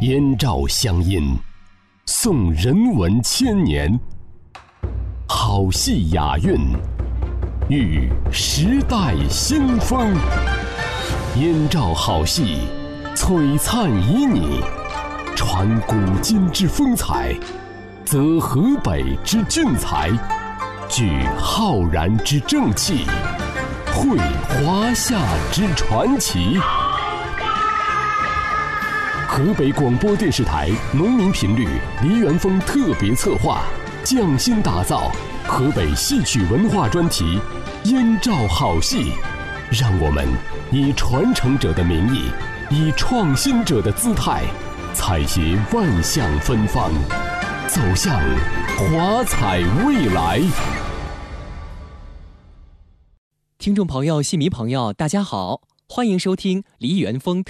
燕赵乡音，颂人文千年，好戏雅韵，遇时代新风。燕赵好戏，璀璨旖旎，传古今之风采，则河北之俊才，聚浩然之正气，绘华夏之传奇。河北广播电视台农民频率梨园风特别策划，匠心打造河北戏曲文化专题《燕赵好戏》，让我们以传承者的名义，以创新者的姿态，采撷万象芬芳，走向华彩未来。 听众朋友、戏迷朋友，大家好，欢迎收听梨园风